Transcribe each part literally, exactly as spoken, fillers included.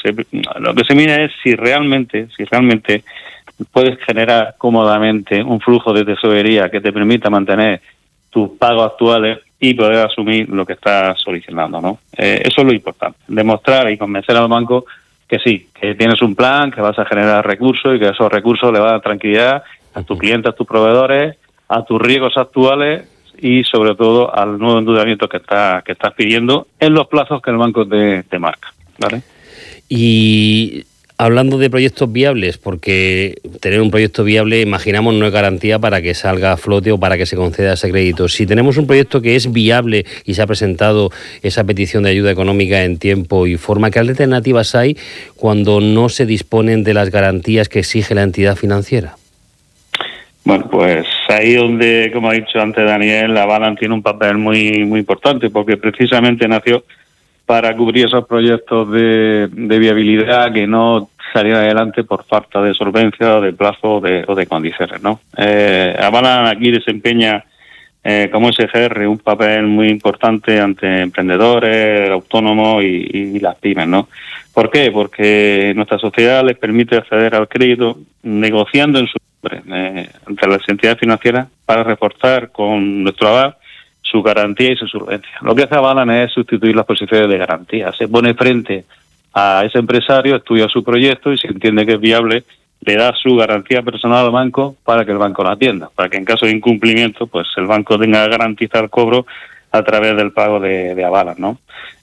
se lo que se mira es si realmente, si realmente puedes generar cómodamente un flujo de tesorería que te permita mantener tus pagos actuales y poder asumir lo que estás solicitando, ¿no? Eh, eso es lo importante, demostrar y convencer al banco que sí, que tienes un plan, que vas a generar recursos y que esos recursos le van a dar tranquilidad a tus clientes, a tus proveedores, a tus riesgos actuales y sobre todo al nuevo endeudamiento que estás que estás pidiendo en los plazos que el banco te, te marca, ¿vale? Y hablando de proyectos viables, porque tener un proyecto viable, imaginamos, no es garantía para que salga a flote o para que se conceda ese crédito. Si tenemos un proyecto que es viable y se ha presentado esa petición de ayuda económica en tiempo y forma, ¿qué alternativas hay cuando no se disponen de las garantías que exige la entidad financiera? Bueno, pues ahí donde, como ha dicho antes Daniel, Avalan tiene un papel muy muy importante, porque precisamente nació para cubrir esos proyectos de, de viabilidad que no salieran adelante por falta de solvencia, de plazo o de, o de condiciones, ¿no? Eh, Avalan aquí desempeña eh, como S G R un papel muy importante ante emprendedores, autónomos y, y las pymes, ¿no? ¿Por qué? Porque nuestra sociedad les permite acceder al crédito negociando en su eh, entre las entidades financieras para reforzar con nuestro aval su garantía y su solvencia. Lo que hace Avalan es sustituir las posiciones de garantía. Se pone frente a ese empresario, estudia su proyecto y si entiende que es viable, le da su garantía personal al banco para que el banco la atienda, para que en caso de incumplimiento, pues el banco tenga que garantizar el cobro a través del pago de, de Avalan, ¿no?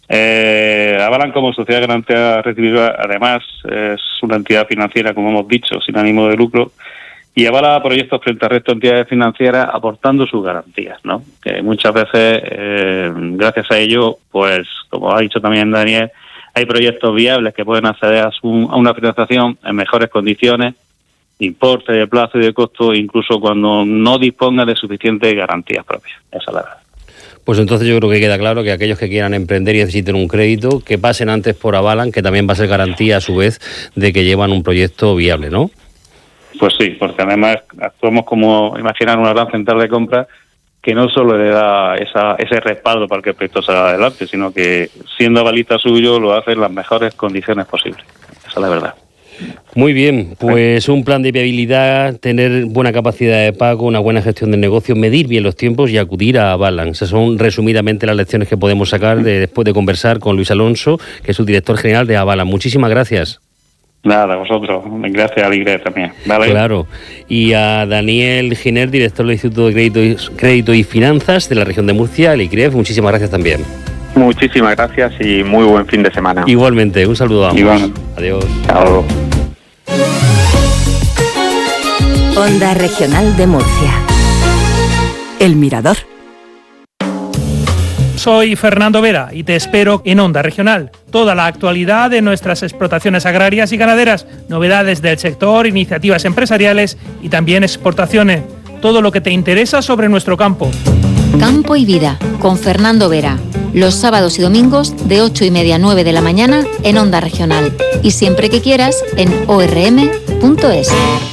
Eh, Avalan como sociedad garantía recibida, además, es una entidad financiera, como hemos dicho, sin ánimo de lucro, y avala proyectos frente al resto de entidades financieras aportando sus garantías, ¿no? Que muchas veces, eh, gracias a ello, pues, como ha dicho también Daniel, hay proyectos viables que pueden acceder a, su, a una financiación en mejores condiciones, de importe, de plazo y de costo, incluso cuando no disponga de suficientes garantías propias. Esa es la verdad. Pues entonces yo creo que queda claro que aquellos que quieran emprender y necesiten un crédito, que pasen antes por Avalan, que también va a ser garantía a su vez de que llevan un proyecto viable, ¿no? Pues sí, porque además actuamos como, imaginar, una gran central de compra que no solo le da esa, ese respaldo para que el proyecto salga adelante, sino que siendo avalista suyo lo hace en las mejores condiciones posibles. Esa es la verdad. Muy bien, pues un plan de viabilidad, tener buena capacidad de pago, una buena gestión del negocio, medir bien los tiempos y acudir a Avalan. Esas son resumidamente las lecciones que podemos sacar de, después de conversar con Luis Alonso, que es su director general de Avalan. Muchísimas gracias. Nada, vosotros. Gracias a la Iglesia también. ¿Vale? Claro. Y a Daniel Giner, director del Instituto de Crédito y, Crédito y Finanzas de la región de Murcia, el I C R E F, muchísimas gracias también. Muchísimas gracias y muy buen fin de semana. Igualmente, un saludo a ambos. Igual. Adiós. Chao. Onda Regional de Murcia. El Mirador. Soy Fernando Vera y te espero en Onda Regional. Toda la actualidad de nuestras explotaciones agrarias y ganaderas, novedades del sector, iniciativas empresariales y también exportaciones. Todo lo que te interesa sobre nuestro campo. Campo y Vida, con Fernando Vera. Los sábados y domingos de ocho y media a nueve de la mañana en Onda Regional. Y siempre que quieras en o r m punto es.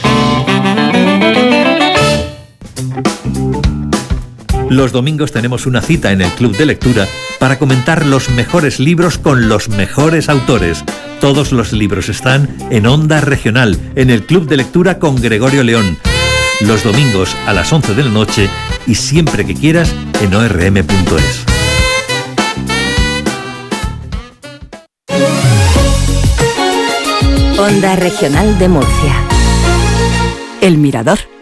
Los domingos tenemos una cita en el Club de Lectura para comentar los mejores libros con los mejores autores. Todos los libros están en Onda Regional, en el Club de Lectura con Gregorio León. Los domingos a las once de la noche y siempre que quieras en o r m punto es. Onda Regional de Murcia. El Mirador.